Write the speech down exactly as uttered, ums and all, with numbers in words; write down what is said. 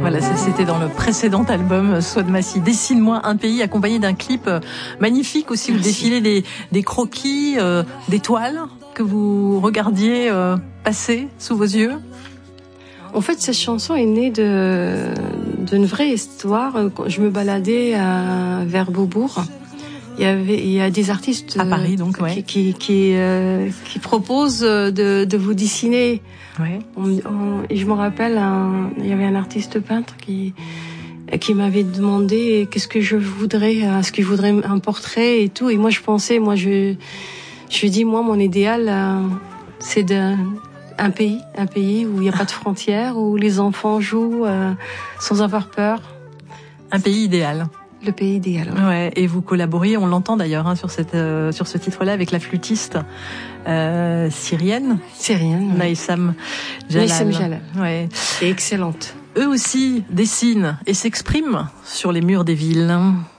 Voilà, ça c'était dans le précédent album Souad Massi. Dessine-moi un pays, accompagné d'un clip magnifique aussi. Merci. Où défilaient des, des croquis, euh, des toiles que vous regardiez euh, passer sous vos yeux. En fait, cette chanson est née de d'une vraie histoire. Quand je me baladais à, vers Beaubourg, il y avait il y a des artistes à Paris donc ouais. qui qui qui, euh, qui proposent de de vous dessiner. Ouais. On, on, et je me rappelle, un, il y avait un artiste peintre qui qui m'avait demandé qu'est-ce que je voudrais, est-ce que je voudrais un portrait et tout. Et moi, je pensais, moi, je je lui dis, moi, mon idéal, c'est de un pays, un pays où il n'y a pas de frontières, où les enfants jouent euh, sans avoir peur. Un pays idéal. Le pays idéal. Ouais. Ouais, et vous collaboriez, on l'entend d'ailleurs hein, sur cette euh, sur ce titre-là avec la flûtiste euh, syrienne. Syrienne. Ouais. Naïsam Jalal. Naïsam Jalal. Ouais. Et excellente. Eux aussi dessinent et s'expriment sur les murs des villes.